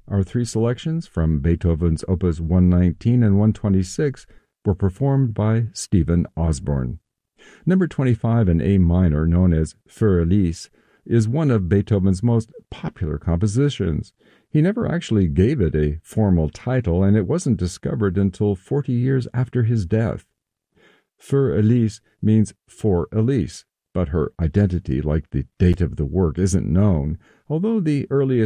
Our three selections from Beethoven's Opus 119 and 126 were performed by Stephen Osborne. Number 25 in A minor, known as Für Elise, is one of Beethoven's most popular compositions. He never actually gave it a formal title, and it wasn't discovered until 40 years after his death. Für Elise means for Elise, but her identity, like the date of the work, isn't known, although the earliest